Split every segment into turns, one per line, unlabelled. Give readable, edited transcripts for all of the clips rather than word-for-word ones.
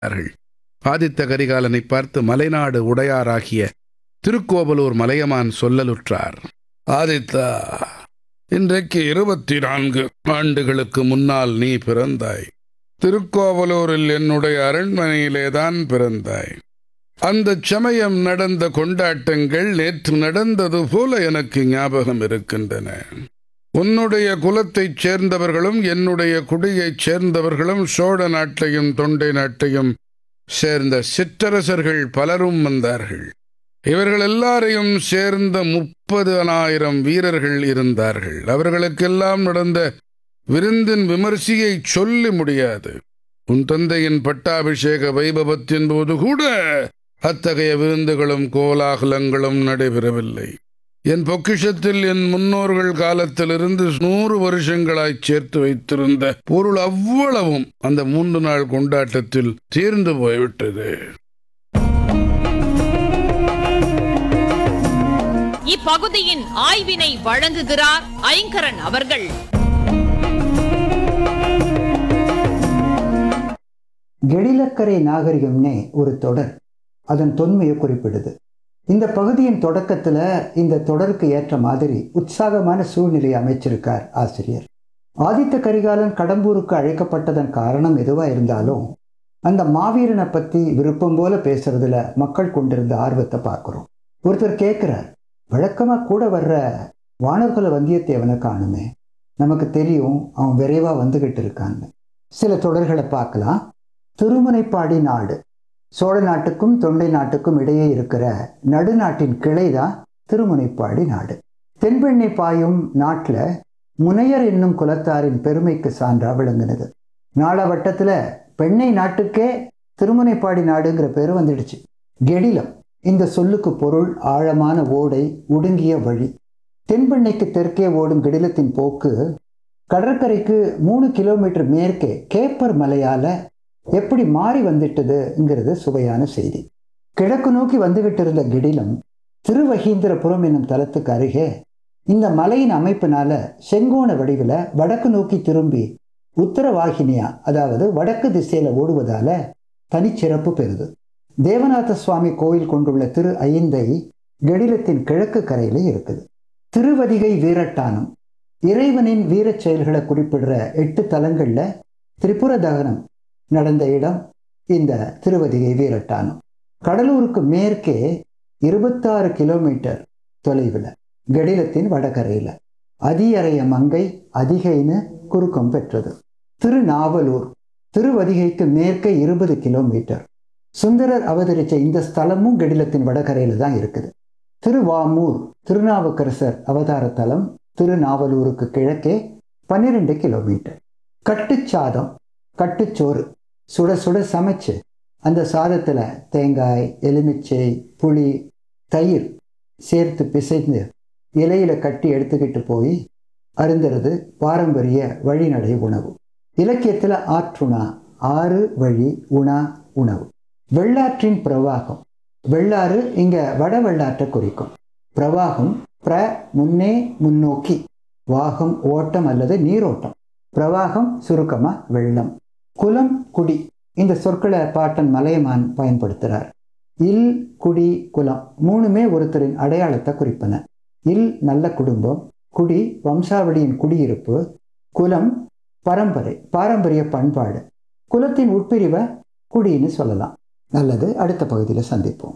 ஆதித்த கரிகாலனை பார்த்து மலைநாடு உடையாராகிய திருக்கோவலூர் மலையமான் சொல்லலுற்றார். ஆதித்தா, இன்றைக்கு 24 ஆண்டுகளுக்கு முன்னால் நீ பிறந்தாய். திருக்கோவலூரில் என்னுடைய அரண்மனையிலேதான் பிறந்தாய். அந்த சமயம் நடந்த கொண்டாட்டங்கள் நேற்று நடந்தது போல எனக்கு ஞாபகம் இருக்கின்றன. உன்னுடைய குலத்தைச் சேர்ந்தவர்களும் என்னுடைய குடியைச் சேர்ந்தவர்களும் சோழ நாட்டையும் தொண்டை நாட்டையும் சேர்ந்த சிற்றரசர்கள் பலரும் வந்தார்கள். இவர்கள் எல்லாரையும் சேர்ந்த 30,000 வீரர்கள் இருந்தார்கள். அவர்களுக்கெல்லாம் நடந்த விருந்தின் விமர்சையை சொல்லி முடியாது. உன் தந்தையின் பட்டாபிஷேக வைபவத்தின் போது கூட அத்தகைய விருந்துகளும் கோலாகலங்களும் நடைபெறவில்லை. என் பொக்கிஷத்தில் என் முன்னோர்கள் காலத்திலிருந்து 100 வருஷங்களாய் சேர்த்து வைத்திருந்த பொருள் அவ்வளவும் அந்த 3 நாள் கொண்டாட்டத்தில் தீர்ந்து போய்விட்டது.
இப்பகுதியின் ஆய்வினை வழங்குகிறார் ஐங்கரன் அவர்கள்.
கெடிலக்கரை நாகரிகம்னே ஒரு தொடர் அதன் தொன்மையை குறிப்பிடுது. இந்த பகுதியின் தொடக்கத்துல இந்த தொடருக்கு ஏற்ற மாதிரி உற்சாகமான சூழ்நிலையை அமைச்சிருக்கார் ஆசிரியர். ஆதித்த கரிகாலன் கடம்பூருக்கு அழைக்கப்பட்டதன் காரணம் எதுவா இருந்தாலும் அந்த மாவீரனை பத்தி விருப்பம் போல பேசுறதுல மக்கள் கொண்டிருந்த ஆர்வத்தை பார்க்கிறோம். ஒருத்தர் கேட்கிறார், வழக்கமா கூட வர்ற வானர்குல வந்தியத்தேவனை காணுமே, நமக்கு தெரியும் அவன் விரைவா வந்துகிட்டு இருக்கான்னு. சில தொடர்களை பார்க்கலாம். திருமுனைப்பாடி நாடு சோழ நாட்டுக்கும் தொண்டை நாட்டுக்கும் இடையே இருக்கிற நடுநாட்டின் கிளைதான் திருமுனைப்பாடி நாடு. தென்பெண்ணை பாயும் நாட்டில் முனையர் என்னும் குலத்தாரின் பெருமைக்கு சான்றா விளங்குனது. நாள வட்டத்தில் பெண்ணை நாட்டுக்கே திருமுனைப்பாடி நாடுங்கிற பேர் வந்துடுச்சு. கெடிலம் இந்த சொல்லுக்கு பொருள் ஆழமான ஓடை, ஒடுங்கிய வழி. தென்பெண்ணைக்கு தெற்கே ஓடும் கெடிலத்தின் போக்கு கடற்கரைக்கு 3 கிலோமீட்டர் மேற்கே கேப்பர் மலையால எப்படி மாறி வந்துட்டதுங்கிறது சுவையான செய்தி. கிழக்கு நோக்கி வந்துகிட்டு இருந்த கெடிலம் திருவகீந்திரபுரம் என்னும் தலத்துக்கு அருகே இந்த மலையின் அமைப்பினால செங்கோண வடிவில் வடக்கு நோக்கி திரும்பி உத்தரவாகினியா, அதாவது வடக்கு திசையில ஓடுவதால தனிச்சிறப்பு பெறுது. தேவநாத சுவாமி கோயில் கொண்டுள்ள திரு ஐந்தை கெடிலத்தின் கிழக்கு கரையில இருக்குது. திருவதிகை வீரட்டானம் இறைவனின் வீரச் செயல்களை குறிப்பிடுற 8 தலங்கள்ல திரிபுர தகனம் நடந்த இடம் இந்த திருவதிகை வீரட்டானம். கடலூருக்கு மேற்கே 26 கிலோமீட்டர் தொலைவில் கெடிலத்தின் வடகரையில் அதியறைய மங்கை அதிகைன்னு குறுக்கம் பெற்றது. திருநாவலூர் திருவதிகைக்கு மேற்கே 20 கிலோமீட்டர். சுந்தரர் அவதரித்த இந்த ஸ்தலமும் கெடிலத்தின் வடகரையில் தான் இருக்குது. திருவாமூர் திருநாவுக்கரசர் அவதார தலம் திருநாவலூருக்கு கிழக்கே 12 கிலோமீட்டர். கட்டுச்சாதம் கட்டுச்சோறு சுட சுட சமைச்சு அந்த சாதத்தில் தேங்காய், எலுமிச்சை, புளி, தயிர் சேர்த்து பிசைந்து இலையில கட்டி எடுத்துக்கிட்டு போய் அருந்துறது பாரம்பரிய வழிநடை உணவு. இலக்கியத்தில் ஆற்றுணா, ஆறு வழி உணா உணவு. வெள்ளாற்றின் பிரவாகம், வெள்ளாறு இங்க வட வெள்ளாற்றை குறிக்கும். பிரவாகம் முன்னே முன்னோக்கி, வாகம் ஓட்டம் அல்லது நீரோட்டம், பிரவாகம் சுருக்கமா வெள்ளம். குலம் குடி இந்த சொற்களை பாட்டன் மலையமான் பயன்படுத்துகிறார். இல் குடி குலம் 3மே ஒருத்தரின் அடையாளத்தை குறிப்பன. இல் நல்ல குடும்பம், குடி வம்சாவளியின் குடியிருப்பு, குலம் பரம்பரை பாரம்பரிய பண்பாடு. குலத்தின் உட்பிரிவை குடின்னு சொல்லலாம். நல்லது, அடுத்த பகுதியில் சந்திப்போம்.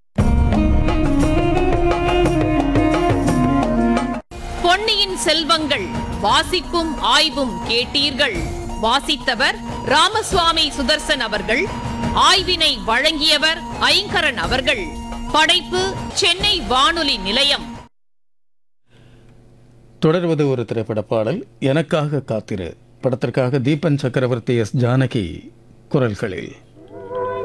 பொன்னியின் செல்வங்கள் வாசிப்பும் ஆய்வும் கேட்டீர்கள். வாசித்தவர் ராமசுவாமி சுதர்சன் அவர்கள். ஆய்வினை வழங்கியவர் ஐங்கரன் அவர்கள். படைப்பு சென்னை வானொலி நிலையம்.
தொடர்வது ஒரு திரைப்பட பாடல். எனக்காக காத்திரு படத்திற்காக தீபன் சக்கரவர்த்தி, எஸ். ஜானகி குரல்களில்.